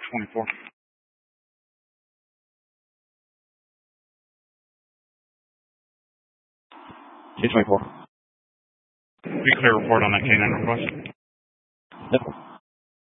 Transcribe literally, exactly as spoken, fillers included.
twenty-four. two twenty-four. Be clear report on that K nine request. Yep.